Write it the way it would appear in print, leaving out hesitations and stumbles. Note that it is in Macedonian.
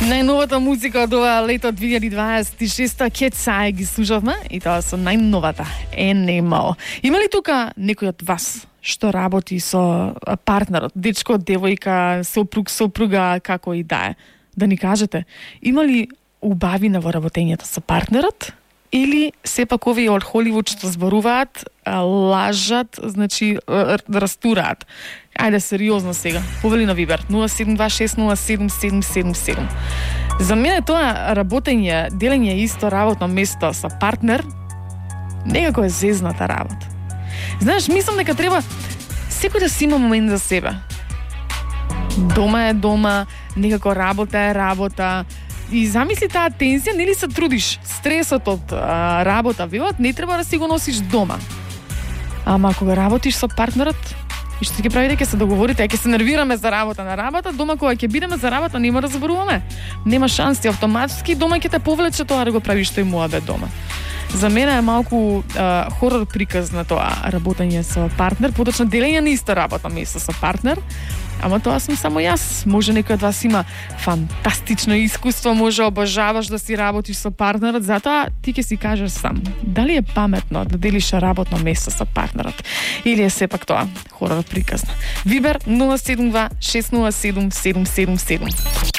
Најновата музика од ова лето 2026 Кетсај ги слушавме и тоа со најновата Animal. Има ли тука некој од вас што работи со партнерот, дечко, девојка, сопруг, сопруга, како и да е? Да ни кажете, има ли убавина во работењето со партнерот? Или сепак овие од Холивуд што зборуваат, лажат, значи растураат? Ајде сериозно сега. Повели на Вибер 072607777. За мене тоа работење, делење исто работно место со партнер некако е зезната работа. Знаеш, мислам дека треба секој да си има момент за себе. Дома е дома, некако работа е работа. И замисли таа тензија, нели се трудиш, стресот од работа, велат, не треба да си го носиш дома. Ама кога работиш со партнерот, и што ќе прави дека се договорите, ќе се нервираме за работа на работа, дома кога ќе бидеме за работа нема да зборуваме. Нема шанси, автоматски дома ќе те повлече тоа да го правиш тој муабет дома. За мене е малку хорор приказ на тоа работење со партнер, поточно делење на исто работно место со партнер. Ама тоа сум само јас. Може некој од вас има фантастично искуство, може обожаваш да си работиш со партнерот, затоа ти ќе си кажеш сам, дали е паметно да делиш работно место со партнерот или е сепак тоа хорор приказна. Вибер 072 607 777.